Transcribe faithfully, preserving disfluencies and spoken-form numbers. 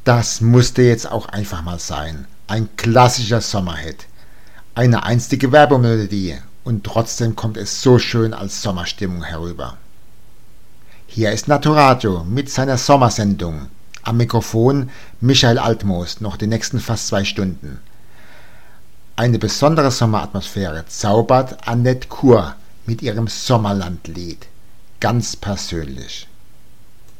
Das musste jetzt auch einfach mal sein. Ein klassischer Sommerhit. Eine einstige Werbemelodie und trotzdem kommt es so schön als Sommerstimmung herüber. Hier ist Naturadio mit seiner Sommersendung. Am Mikrofon Michael Altmoos, noch die nächsten fast zwei Stunden. Eine besondere Sommeratmosphäre zaubert Annette Kur mit ihrem Sommerlandlied. Ganz persönlich.